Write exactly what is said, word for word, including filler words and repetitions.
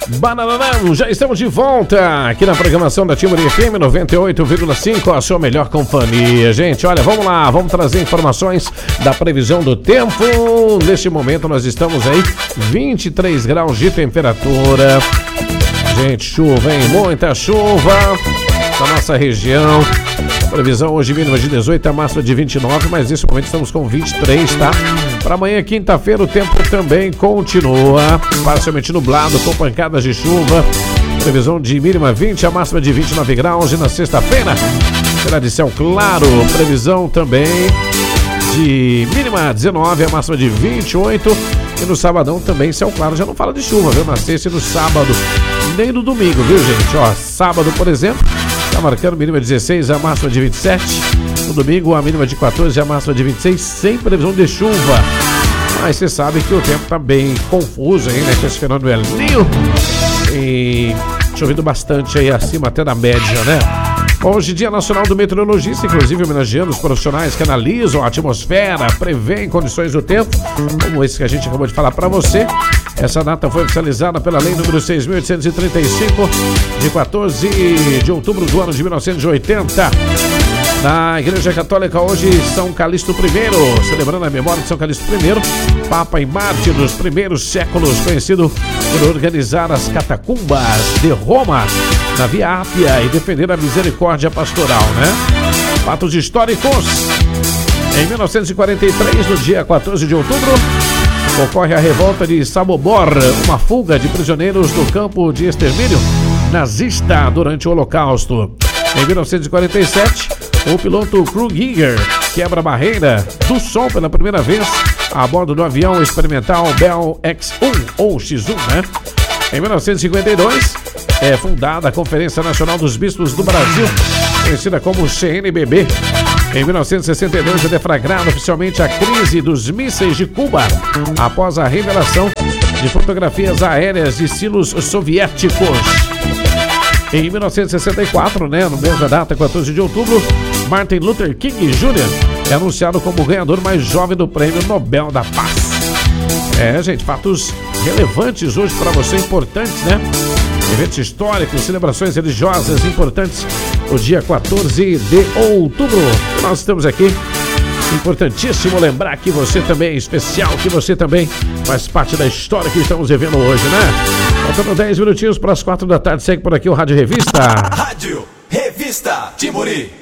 Bananão, já estamos de volta aqui na programação da Timuri F M noventa e oito vírgula cinco, a sua melhor companhia. Gente, olha, vamos lá, vamos trazer informações da previsão do tempo. Neste momento nós estamos aí, vinte e três graus de temperatura. Gente, chuva, hein? Muita chuva na nossa região. Previsão hoje mínima de dezoito, a máxima de vinte e nove, mas nesse momento estamos com vinte e três, tá? Para amanhã, quinta-feira, o tempo também continua parcialmente nublado, com pancadas de chuva. Previsão de mínima vinte, a máxima de vinte e nove graus. E na sexta-feira será de céu claro. Previsão também de mínima dezenove, a máxima de vinte e oito. E no sabadão também céu claro. Já não fala de chuva, viu? Na sexta e no sábado, nem no domingo, viu, gente? Ó, sábado, por exemplo, tá marcando mínima dezesseis, a máxima de vinte e sete. No domingo, a mínima de quatorze, a máxima de vinte e seis, sem previsão de chuva. Mas você sabe que o tempo tá bem confuso aí, né? Com esse fenômeno El Niño. E chovendo bastante aí, acima até da média, né? Hoje, Dia Nacional do Meteorologista, inclusive homenageando os profissionais que analisam a atmosfera, preveem condições do tempo, como esse que a gente acabou de falar para você. Essa data foi oficializada pela Lei número seis mil oitocentos e trinta e cinco, de quatorze de outubro do ano de mil novecentos e oitenta. Na Igreja Católica hoje, São Calixto primeiro, celebrando a memória de São Calixto primeiro, Papa e Mártir dos primeiros séculos, conhecido por organizar as catacumbas de Roma na Via Ápia e defender a misericórdia pastoral, né? Fatos históricos. Em mil novecentos e quarenta e três, no dia quatorze de outubro, ocorre a revolta de Sobibor, uma fuga de prisioneiros do campo de extermínio nazista durante o Holocausto. Em mil novecentos e quarenta e sete, o piloto Kruger quebra a barreira do som pela primeira vez a bordo do avião experimental Bell X um ou X um, né? Em mil novecentos e cinquenta e dois, é fundada a Conferência Nacional dos Bispos do Brasil, conhecida como C N B B. Em mil novecentos e sessenta e dois, é deflagrada oficialmente a crise dos mísseis de Cuba, após a revelação de fotografias aéreas de silos soviéticos. Em mil novecentos e sessenta e quatro, né, no mesma data, quatorze de outubro, Martin Luther King Júnior é anunciado como o ganhador mais jovem do Prêmio Nobel da Paz. É, gente, fatos relevantes hoje para você, importantes, né? Eventos históricos, celebrações religiosas importantes, o dia quatorze de outubro. Nós estamos aqui. Importantíssimo lembrar que você também é especial, que você também faz parte da história que estamos vivendo hoje, né? Faltando dez minutinhos para as quatro da tarde, segue por aqui o Rádio Revista. Rádio Revista Timuri.